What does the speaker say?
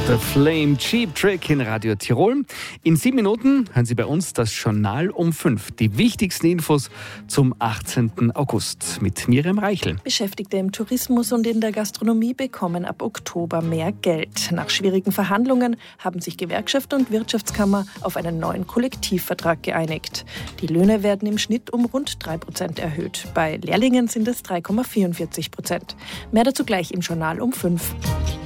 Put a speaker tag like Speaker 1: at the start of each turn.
Speaker 1: The Flame Cheap Trick in Radio Tirol. In 7 Minuten hören Sie bei uns das Journal um 5. Die wichtigsten Infos zum 18. August mit Miriam Reichel.
Speaker 2: Beschäftigte im Tourismus und in der Gastronomie bekommen ab Oktober mehr Geld. Nach schwierigen Verhandlungen haben sich Gewerkschaft und Wirtschaftskammer auf einen neuen Kollektivvertrag geeinigt. Die Löhne werden im Schnitt um rund 3% erhöht. Bei Lehrlingen sind es 3,44%. Mehr dazu gleich im Journal um 5.